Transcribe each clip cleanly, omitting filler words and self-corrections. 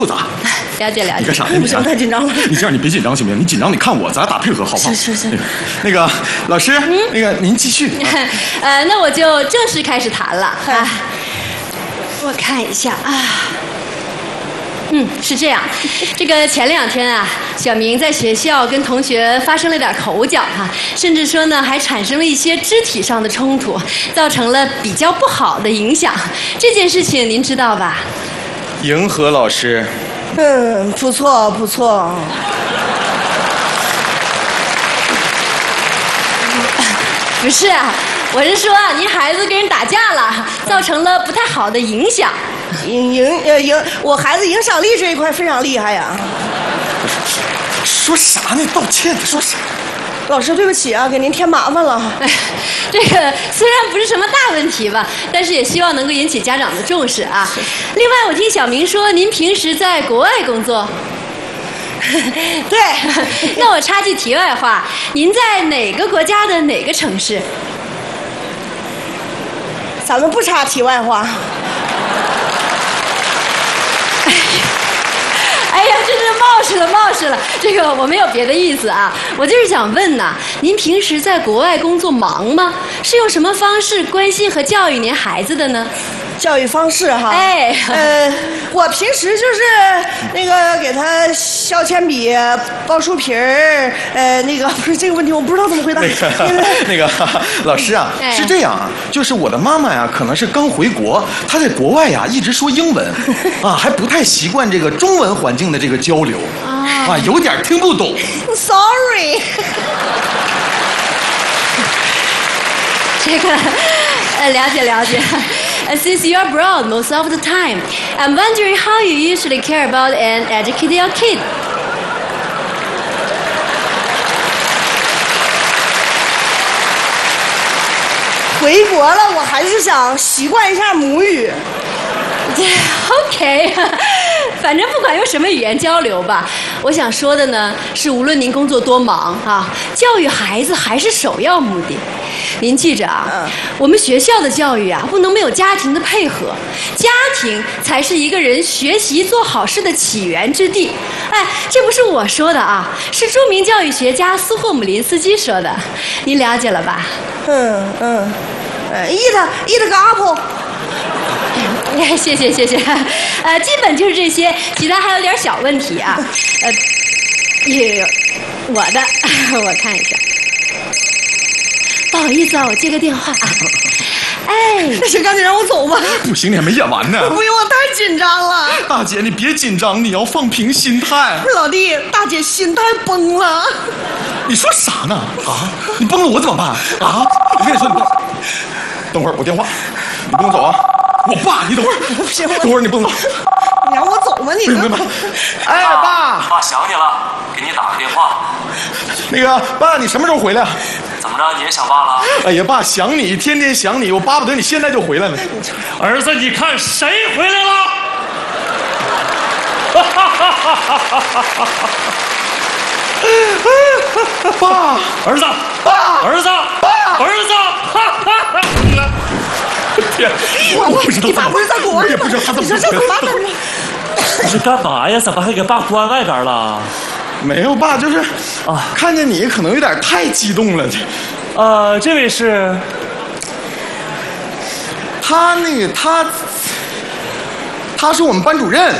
复杂。 了解了解。 你干啥呀？ 不行，太紧张了。 你这样，你别紧张行不行？你紧张，你看我，咱俩打配合好不好？ 是。 那个老师，那个您继续。 那我就正式开始谈了。我看一下啊。是这样，这个前2天啊，小明在学校跟同学发生了点口角甚至说呢还产生了一些肢体上的冲突，造成了比较不好的影响。这件事情您知道吧？ 迎合老师。 不错。 不是啊，我是说您孩子跟人打架了，造成了不太好的影响。 我孩子影响力这一块非常厉害呀。 说啥呢？道歉，说啥？ 老师，对不起啊，给您添麻烦了。 这个虽然不是什么大问题吧，但是也希望能够引起家长的重视啊。另外，我听小明说您平时在国外工作。 对。 那我插句题外话，您在哪个国家的哪个城市？ 咱们不插题外话。 哎呀，真是冒失了。这个我没有别的意思啊，我就是想问呐，您平时在国外工作忙吗？是用什么方式关心和教育您孩子的呢？ 教育方式哈，我平时就是那个给他削铅笔、包书皮儿，那个不是这个问题，我不知道怎么回答。 那个老师啊，是这样啊，就是我的妈妈呀，可能是刚回国，她在国外呀一直说英文，还不太习惯这个中文环境的这个交流，有点听不懂。 Sorry。 这个，了解。Since you're abroad most of the time, I'm wondering how you usually care about and educate your kid. 回国了，我还是想习惯一下母语。 OK， 反正不管用什么语言交流吧，我想说的呢是，无论您工作多忙教育孩子还是首要目的。您记着啊，我们学校的教育不能没有家庭的配合，家庭才是一个人学习做好事的起源之地。这不是我说的啊，是著名教育学家斯霍姆林斯基说的，您了解了吧 ？Eat个 apple。 谢谢，基本就是这些，其他还有点小问题啊。我看一下，不好意思啊，我接个电话啊。 行，赶紧让我走吧。 不行，你还没演完呢。 不用，我太紧张了。 大姐，你别紧张，你要放平心态。 老弟，大姐心态崩了。 你说啥呢？你崩了我怎么办？我跟你说，等会儿我电话，你不能走啊。我爸，你等会儿， 不行， 等会儿你不能走， 你让我走吧，你。 爸， 爸想你了，给你打个电话。 那个爸，你什么时候回来？ 怎么着，你也想爸了？ 哎呀，爸想你，天天想你，我巴不得你现在就回来了。 儿子，你看谁回来了？ 爸， 儿子，儿子， 天，我不知道， 你爸不是在国外吗？ 我也不知道他怎么回来。 你是干嘛呀？怎么还给爸关外边了？ 没有，爸，就是看见你可能有点太激动了。 这位是？ 他是我们班主任，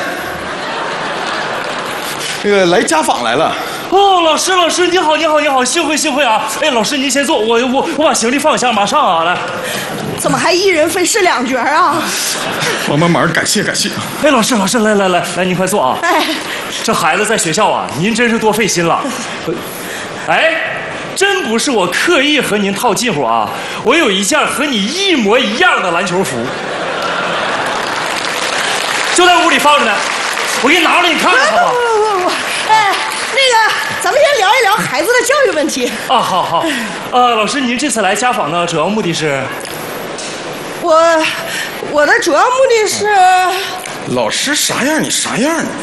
那个来家访来了。 老师，你好，幸会啊！老师您先坐，我把行李放下，马上啊，来。 怎么还一人分饰2角啊？ 帮忙，感谢。 老师，来，您快坐啊！这孩子在学校啊，您真是多费心了。真不是我刻意和您套近乎啊，我有一件和你一模一样的篮球服，就在屋里放着呢，我给你拿出来你看看好不好？ 不，那个，咱们先聊一聊孩子的教育问题。 好，老师，您这次来家访呢，主要目的是？ 我的主要目的是。 老师啥样，你啥样呢？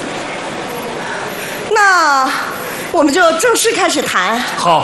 那我们就正式开始谈。 好。